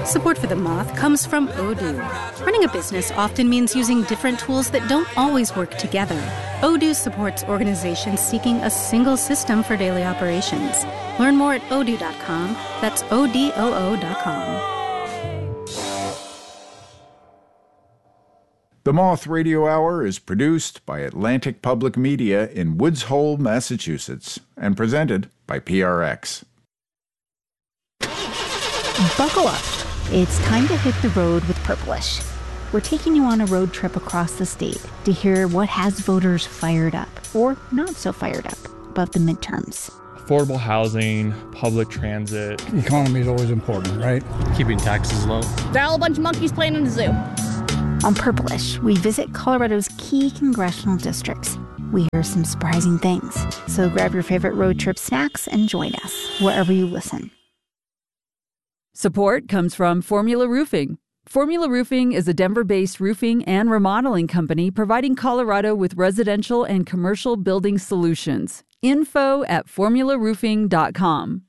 Support for The Moth comes from Odoo. Running a business often means using different tools that don't always work together. Odoo supports organizations seeking a single system for daily operations. Learn more at odoo.com. That's ODOO.com. The Moth Radio Hour is produced by Atlantic Public Media in Woods Hole, Massachusetts, and presented by PRX. Buckle up. It's time to hit the road with Purplish. We're taking you on a road trip across the state to hear what has voters fired up, or not so fired up, about the midterms. Affordable housing, public transit. The economy is always important, right? Keeping taxes low. There are all a bunch of monkeys playing in the zoo. On Purplish, we visit Colorado's key congressional districts. We hear some surprising things. So grab your favorite road trip snacks and join us wherever you listen. Support comes from Formula Roofing. Formula Roofing is a Denver-based roofing and remodeling company providing Colorado with residential and commercial building solutions. Info at formularoofing.com.